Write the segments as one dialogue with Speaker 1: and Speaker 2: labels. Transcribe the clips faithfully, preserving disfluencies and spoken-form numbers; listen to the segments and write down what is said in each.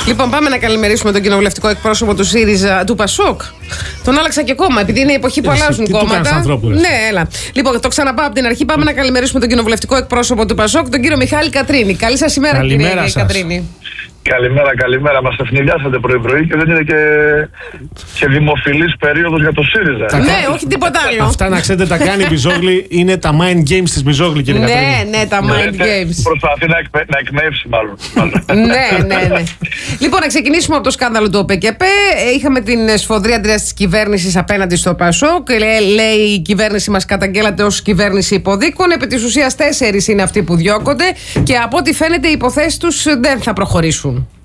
Speaker 1: Λοιπόν, πάμε να καλημερίσουμε τον κοινοβουλευτικό εκπρόσωπο του ΣΥΡΙΖΑ, του ΠΑΣΟΚ. Τον άλλαξα και κόμμα, επειδή είναι η εποχή που
Speaker 2: Εσύ,
Speaker 1: αλλάζουν
Speaker 2: τι
Speaker 1: κόμματα.
Speaker 2: Του
Speaker 1: ναι, έλα. Λοιπόν, το ξαναπάω από την αρχή. Πάμε να καλημερίσουμε τον κοινοβουλευτικό εκπρόσωπο του ΠΑΣΟΚ, τον κύριο Μιχάλη Κατρίνη. Καλή σας ημέρα,
Speaker 2: Καλημέρα
Speaker 1: κύριε
Speaker 2: σας.
Speaker 1: Κατρίνη.
Speaker 3: Καλημέρα, καλημέρα. Μας ευνηδιάσατε πρωί-πρωί και δεν είναι και, και δημοφιλής περίοδος για το ΣΥΡΙΖΑ.
Speaker 1: Τα ναι, όχι τίποτα άλλο.
Speaker 2: Αυτά να ξέρετε τα κάνει η Μπιζόγλη, είναι τα mind games της Μπιζόγλη, κύριε Κατρίνη.
Speaker 1: Ναι, ναι, τα mind games.
Speaker 3: Προσπαθεί να, εκπαι, να εκμεύσει, μάλλον.
Speaker 1: ναι, ναι, ναι. Λοιπόν, να ξεκινήσουμε από το σκάνδαλο του ΟΠΕΚΕΠΕ. Είχαμε την σφοδρή αντίδραση της κυβέρνησης απέναντι στο ΠΑΣΟΚ. Λέει η κυβέρνηση μας καταγγέλλατε ως κυβέρνηση υποδίκων. Επί της ουσίας τέσσερις είναι αυτοί που διώκονται και από ό,τι φαίνεται οι υποθέσεις τους δεν θα προχωρήσουν.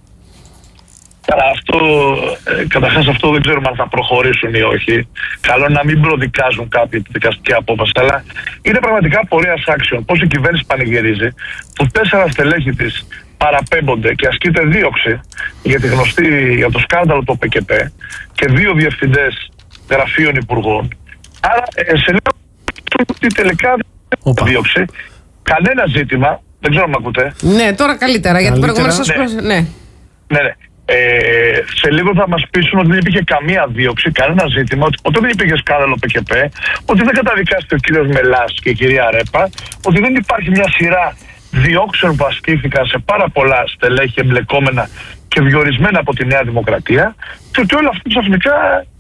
Speaker 3: Αυτό, ε, καταρχάς αυτό δεν ξέρουμε αν θα προχωρήσουν ή όχι. Καλό είναι να μην προδικάζουν κάποια δικαστική απόφαση, αλλά είναι πραγματικά πορείας άξιων. Πώς η κυβέρνηση πανηγυρίζει που τέσσερα στελέχη της παραπέμπονται και ασκείται δίωξη για, τη γνωστή, για το σκάνδαλο του ΟΠΕΚΕΠΕ και δύο διευθυντές γραφείων υπουργών. Άρα ε, σε λέω ότι τελικά δεν δίωξη, κανένα ζήτημα. Δεν ξέρω αν με ακούτε.
Speaker 1: Ναι, τώρα καλύτερα, γιατί προηγουμένως σας
Speaker 3: ναι.
Speaker 1: ναι.
Speaker 3: ναι, ναι. Ε, σε λίγο θα μας πείσουν ότι δεν υπήρχε καμία δίωξη, κανένα ζήτημα, ότι ποτέ δεν υπήρχε σκάνδαλο ΠΚΠ, ότι δεν καταδικάστηκε ο κύριος Μελάς και η κυρία Ρέπα, ότι δεν υπάρχει μια σειρά διώξεων που ασκήθηκαν σε πάρα πολλά στελέχη εμπλεκόμενα και διορισμένα από τη Νέα Δημοκρατία, και ότι όλα αυτά ξαφνικά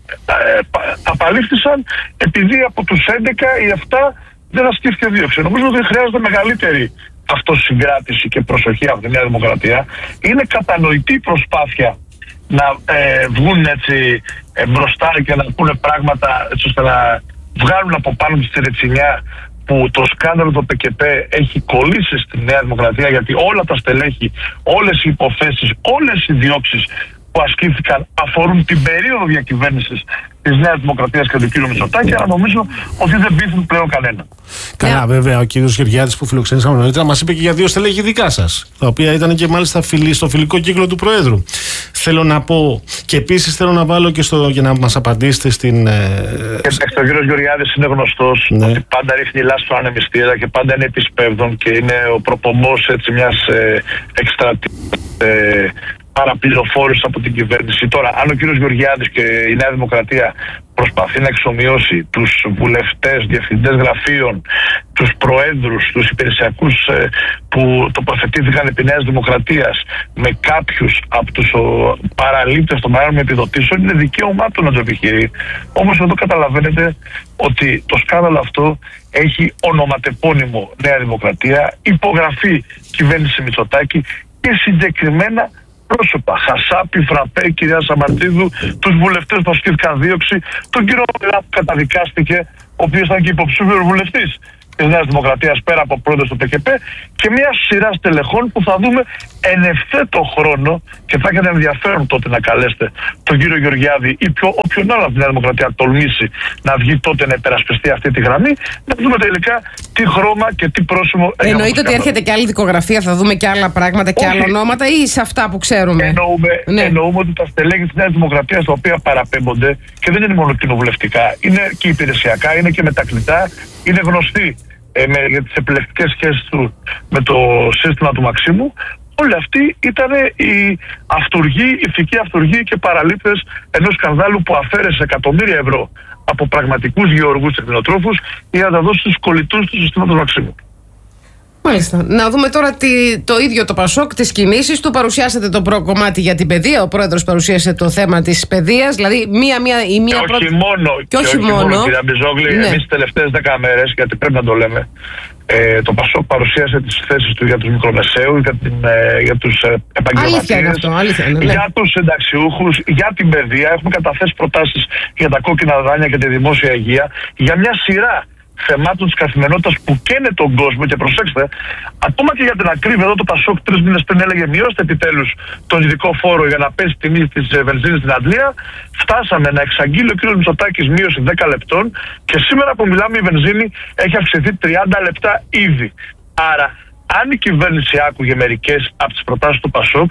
Speaker 3: ε, απαλήφθησαν επειδή από τους έντεκα ή επτά δεν ασκήθηκε δίωξη. Νομίζω ότι χρειάζεται μεγαλύτερη αυτοσυγκράτηση και προσοχή από τη Νέα Δημοκρατία. Είναι κατανοητή προσπάθεια να ε, βγουν έτσι ε, μπροστά και να πούνε πράγματα έτσι ώστε να βγάλουν από πάνω τη ρετσινιά που το σκάνδαλο του ΠΚΠ έχει κολλήσει στη Νέα Δημοκρατία, γιατί όλα τα στελέχη, όλες οι υποθέσεις, όλες οι διώξεις που ασκήθηκαν αφορούν την περίοδο διακυβέρνησης της Νέας Δημοκρατίας και του κ. Μητσοτάκη, αλλά νομίζω ότι δεν πείθουν πλέον κανένα.
Speaker 2: Καλά, yeah. βέβαια, ο κ. Γεωργιάδης που φιλοξενήσαμε νωρίτερα μας είπε και για δύο στελέχη δικά σας, τα οποία ήταν και μάλιστα φιλί, στο φιλικό κύκλο του Προέδρου. Θέλω να πω, και επίσης θέλω να βάλω και στο, για να μας απαντήσετε στην. Ε...
Speaker 3: Και ο κ. Γεωργιάδης είναι γνωστός, ναι, ότι πάντα ρίχνει λάστρο ανεμιστήρα και πάντα είναι επισπεύδων και είναι ο προπομπός έτσι μιας ε, εκστρατείας. Ε, παραπληροφόρηση από την κυβέρνηση. Τώρα, αν ο κύριος Γεωργιάδης και η Νέα Δημοκρατία προσπαθεί να εξομοιώσει τους βουλευτές, διευθυντές γραφείων, τους προέδρους, τους υπηρεσιακούς ε, που τοποθετήθηκαν επί Νέας Δημοκρατίας με κάποιους από τους ο, παραλήπτες των μεγάλων επιδοτήσεων, είναι δικαίωμά του να το επιχειρεί. Όμως εδώ καταλαβαίνετε ότι το σκάνδαλο αυτό έχει ονοματεπώνυμο Νέα Δημοκρατία, υπογραφή κυβέρνηση Μητσοτάκη και συγκεκριμένα πρόσωπα. Χασάπη, Φραπέ, κυρία Σαμαρτίδου, τους βουλευτές που ασκήθηκαν δίωξη, τον κύριο Μελά που καταδικάστηκε, ο οποίος ήταν και υποψήφιος βουλευτής της Νέας Δημοκρατίας πέρα από πρόεδρος του ΠΚΠ, και μια σειρά στελεχών που θα δούμε εν ευθέτω χρόνο, και θα έκανε ενδιαφέρον τότε να καλέσετε τον κύριο Γεωργιάδη ή ποιο, όποιον άλλο από τη Νέα Δημοκρατία τολμήσει να βγει τότε να υπερασπιστεί αυτή τη γραμμή, να δούμε τελικά τι χρώμα και τι πρόσημο.
Speaker 1: Εννοείται ότι έρχεται και άλλη δικογραφία, θα δούμε και άλλα πράγματα και άλλα ονόματα, ή σε αυτά που ξέρουμε?
Speaker 3: Εννοούμε, ναι. εννοούμε ότι τα στελέχη της Νέας Δημοκρατίας, τα οποία παραπέμπονται, και δεν είναι μόνο κοινοβουλευτικά, είναι και υπηρεσιακά, είναι και μετακλητά, είναι γνωστοί ε, με, για τις επιλεκτικές σχέσεις του με το σύστημα του Μαξίμου. Όλοι αυτοί ήταν οι αυτουργοί, ηθικοί αυτουργοί και παραλήπτες ενός σκανδάλου που αφαίρεσε εκατομμύρια ευρώ από πραγματικούς γεωργούς και κτηνοτρόφους για να τα δώσει στους κολλητούς του συστήματος Μαξίμου.
Speaker 1: Μάλιστα. Να δούμε τώρα τι, το ίδιο το ΠΑΣΟΚ, τις κινήσεις του. Παρουσιάσατε το πρώτο κομμάτι για την παιδεία. Ο πρόεδρος παρουσίασε το θέμα της παιδείας. Δηλαδή, μία, μία, η μία
Speaker 3: και
Speaker 1: πρώτη...
Speaker 3: όχι μόνο,
Speaker 1: και όχι
Speaker 3: και όχι μόνο,
Speaker 1: μόνο.
Speaker 3: κυρία Μπιζόγλη,
Speaker 1: ναι.
Speaker 3: εμείς τις τελευταίες δέκα μέρες, γιατί πρέπει να το λέμε, ε, το ΠΑΣΟΚ παρουσίασε τις θέσεις του για τους μικρομεσαίους, για, την, ε, για τους ε, επαγγελματίες,
Speaker 1: ναι, ναι.
Speaker 3: για τους συνταξιούχους, για την παιδεία. Έχουμε καταθέσει προτάσεις για τα κόκκινα δάνεια και τη δημόσια υγεία, για μια σειρά θεμάτων της καθημερινότητας που καίνε τον κόσμο. Και προσέξτε, ακόμα και για την ακρίβεια, εδώ το ΠΑΣΟΚ τρεις μήνες πριν έλεγε μειώστε επιτέλους τον ειδικό φόρο για να πέσει τιμή της βενζίνης στην Αντλία. Φτάσαμε να εξαγγείλει ο κ. Μητσοτάκης μείωση δέκα λεπτών και σήμερα που μιλάμε η βενζίνη έχει αυξηθεί τριάντα λεπτά ήδη. Άρα, αν η κυβέρνηση άκουγε μερικές από τις προτάσεις του ΠΑΣΟΚ,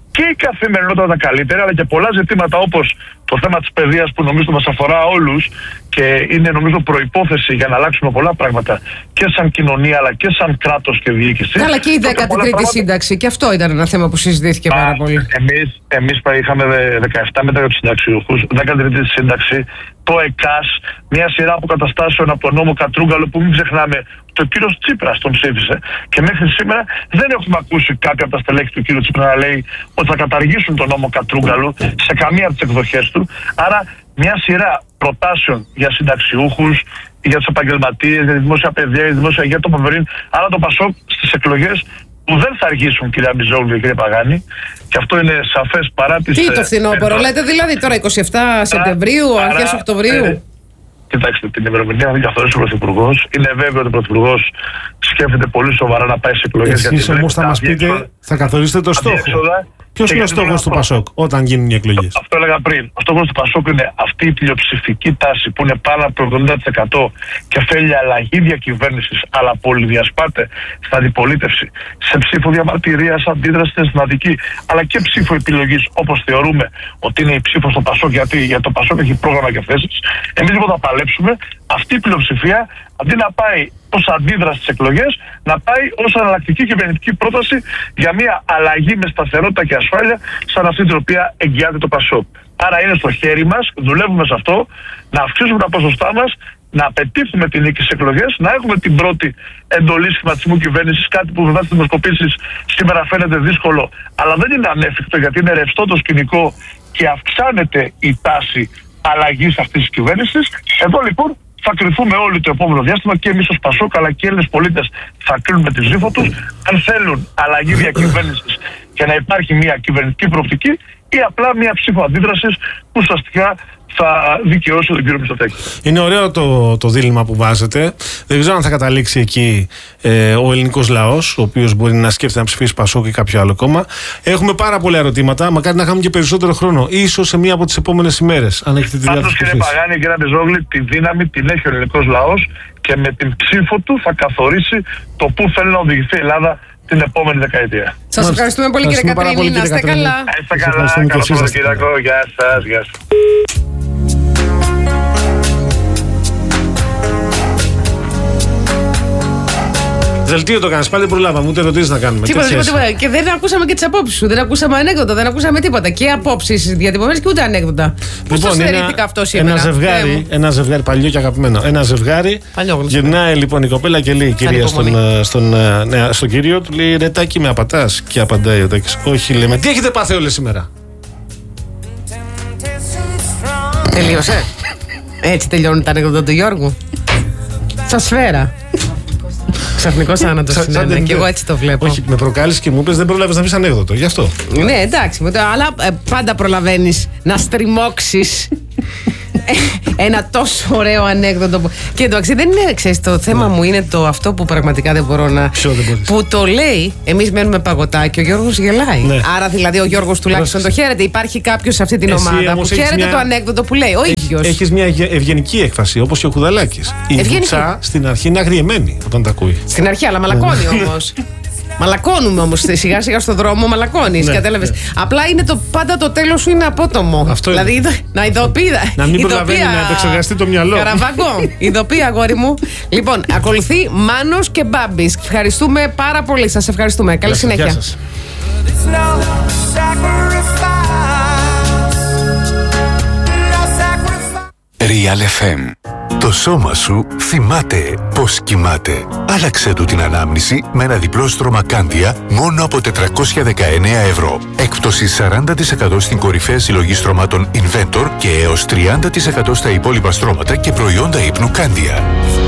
Speaker 3: και η καθημερινότητα ήταν καλύτερη, αλλά και πολλά ζητήματα όπως το θέμα της παιδείας που νομίζω μας αφορά όλους και είναι νομίζω προϋπόθεση για να αλλάξουμε πολλά πράγματα και σαν κοινωνία αλλά και σαν κράτος και διοίκηση.
Speaker 1: Αλλά και η δέκατη τρίτη σύνταξη, και αυτό ήταν ένα θέμα που συζητήθηκε πάρα πολύ.
Speaker 3: Εμείς, εμείς είχαμε δεκαεπτά μεταξυνταξιούχους, δέκατη τρίτη σύνταξη, το ΕΚΑΣ, μια σειρά από καταστάσεων από τον νόμο Κατρούγκαλο που μην ξεχνάμε, το κύριος Τσίπρας τον ψήφισε και μέχρι σήμερα δεν έχουμε ακούσει κάποια από τα στελέχη του κύριου Τσίπρα να λέει ότι θα καταργήσουν τον νόμο Κατρούγκαλου σε καμία από τις εκδοχές του. Άρα μια σειρά προτάσεων για συνταξιούχους, για τους επαγγελματίες, για τη δημόσια παιδεία, για τη δημόσια υγεία, το Παπερίν, άρα το ΠΑΣΟΚ στις εκλογές που δεν θα αργήσουν, κυρία Μπιζόγλου και κύριε Παγάνη, και αυτό είναι σαφές παρά τις...
Speaker 1: Τι το φθινόπωρο, ε, λέτε δηλαδή τώρα είκοσι επτά Σεπτεμβρίου, αρχές Οκτωβρίου. Ε,
Speaker 3: Κοιτάξτε, την ημερομηνία θα καθορίσει ο Πρωθυπουργός. Είναι βέβαιο ότι ο Πρωθυπουργός σκέφτεται πολύ σοβαρά να πάει σε εκλογές.
Speaker 2: Εσείς όμως θα μας πείτε, θα καθορίσετε το στόχο. Ποιος είναι ο στόχος του ΠΑΣΟΚ όταν γίνουν οι εκλογές?
Speaker 3: Αυτό έλεγα πριν. Ο στόχος του ΠΑΣΟΚ είναι αυτή η πλειοψηφική τάση που είναι πάνω από το εβδομήντα τοις εκατό και θέλει αλλαγή διακυβέρνησης, αλλά πολυδιασπάται στην αντιπολίτευση, σε ψήφο διαμαρτυρίας, αντίδραση στην αισθηματική, αλλά και ψήφο επιλογής, όπως θεωρούμε ότι είναι η ψήφος του ΠΑΣΟΚ, γιατί, γιατί το ΠΑΣΟΚ έχει πρόγραμμα και θέσεις. Εμείς λοιπόν θα παλέψουμε αυτή η πλειοψηφία, αντί να πάει ως αντίδραση στις εκλογές, να πάει ως αναλλακτική κυβερνητική πρόταση για μια αλλαγή με σταθερότητα και ασφάλεια, σαν αυτή την οποία εγγυάται το ΠΑΣΟΚ. Άρα είναι στο χέρι μας, δουλεύουμε σε αυτό, να αυξήσουμε τα ποσοστά μας, να πετύχουμε την νίκη στις εκλογές, να έχουμε την πρώτη εντολή σχηματισμού κυβέρνησης, κάτι που βέβαια στις δημοσκοπήσεις σήμερα φαίνεται δύσκολο, αλλά δεν είναι ανέφικτο γιατί είναι ρευστό το σκηνικό και αυξάνεται η τάση αλλαγής αυτής της κυβέρνησης. Εδώ λοιπόν θα κρυθούμε όλοι το επόμενο διάστημα και εμείς ως ΠΑΣΟΚ αλλά και οι Έλληνες πολίτες θα κρίνουμε τη ψήφο τους αν θέλουν αλλαγή διακυβέρνησης και να υπάρχει μια κυβερνητική προοπτική ή απλά μια ψήφο αντίδρασης που ουσιαστικά θα δικαιώσει τον κύριο Μητσοτάκη.
Speaker 2: Είναι ωραίο το, το δίλημμα που βάζετε. Δεν ξέρω αν θα καταλήξει εκεί ε, ο ελληνικός λαός, ο οποίος μπορεί να σκέφτεται να ψηφίσει ΠΑΣΟΚ ή κάποιο άλλο κόμμα. Έχουμε πάρα πολλά ερωτήματα. Μακάρι να είχαμε και περισσότερο χρόνο. Ίσως σε μία από τις επόμενες ημέρες, αν έχετε τη διάθεση.
Speaker 3: Πάντως, κύριε Παγάνη, κύριε Μπιζόγλη, τη δύναμη την έχει ο ελληνικός λαός και με την ψήφο του θα καθορίσει το πού θέλει να οδηγηθεί η Ελλάδα την επόμενη δεκαετία.
Speaker 1: Σας ευχαριστούμε πολύ, κύριε Κατρίνη. Να είστε καλά.
Speaker 3: Είστε καλά. Καλό Σαββατοκύριακο. Γεια σας. Γεια σας.
Speaker 2: Δελτίο το κάνεις, πάλι δεν προλάβαμε, ούτε ερωτήσεις να κάνουμε.
Speaker 1: Τίποτα, τίποτα, τίποτα. Και δεν ακούσαμε και τις απόψεις σου. Δεν ακούσαμε ανέκδοτα, δεν ακούσαμε τίποτα. Και απόψεις διατυπωμένες και ούτε ανέκδοτα. Πώς το στερήθηκα αυτό σήμερα?
Speaker 2: Ένα ζευγάρι, ένα ζευγάρι παλιό και αγαπημένο. Ένα ζευγάρι. Γυρνάει λοιπόν η κοπέλα και λέει η κυρία στον, στον, ναι, στον κύριο του, λέει ρε Τάκη, με απατάς? Και απαντάει ο Τάκης, όχι, λέμε, τι έχετε πάθει όλες σήμερα?
Speaker 1: Τελείωσε. Έτσι τελειώνουν τα ανέκδοτα του Γιώργου. Σα σφαίρα. Ξαφνικό άνατο είναι. Και εγώ έτσι το βλέπω.
Speaker 2: Όχι, με προκάλεσε και μου είπε δεν προλάβει να πει ανέκδοτο. Γι' αυτό.
Speaker 1: Ναι, εντάξει. Αλλά ε, πάντα προλαβαίνει να στριμώξει ένα τόσο ωραίο ανέκδοτο. Που... Και εντάξει, δεν είναι, ξέρεις, το θέμα ναι. μου είναι το αυτό που πραγματικά δεν μπορώ να.
Speaker 2: Ποιο δεν μπορείς?
Speaker 1: Που το λέει, εμείς μένουμε παγωτά και ο Γιώργος γελάει. Ναι. Άρα δηλαδή ο Γιώργος τουλάχιστον το χαίρεται. Υπάρχει κάποιος σε αυτή την Εσύ, ομάδα που χαίρεται μια... το ανέκδοτο που λέει. Ο ίδιος.
Speaker 2: Έχεις μια ευγενική έκφραση, όπως και ο Κουδαλάκης. Η βουτσά στην αρχή είναι αγριεμένη όταν τα ακούει.
Speaker 1: Στην αρχή, αλλά μαλακώνει όμως. Μαλακώνουμε όμως σιγά σιγά στον δρόμο, μαλακώνεις. Ναι, κατάλαβες. Ναι. Απλά είναι το, πάντα το τέλος σου είναι απότομο. Αυτό δηλαδή είναι. Να ειδοποιεί.
Speaker 2: Να μην προλαβαίνει να επεξεργαστεί το μυαλό.
Speaker 1: Καραβάγκο, ειδοποιεί αγόρι μου. Λοιπόν, ακολουθεί Μάνος και Μπάμπης. Ευχαριστούμε πάρα πολύ. Σας ευχαριστούμε. Καλή
Speaker 2: Γεια
Speaker 1: συνέχεια.
Speaker 2: Σας.
Speaker 4: Real εφ εμ. Το σώμα σου θυμάται πώς κοιμάται. Άλλαξε του την ανάμνηση με ένα διπλό στρώμα Κάντια μόνο από τετρακόσια δεκαεννέα ευρώ. Έκπτωση σαράντα τοις εκατό στην κορυφαία συλλογή στρωμάτων Inventor και έως τριάντα τοις εκατό στα υπόλοιπα στρώματα και προϊόντα ύπνου Κάντια.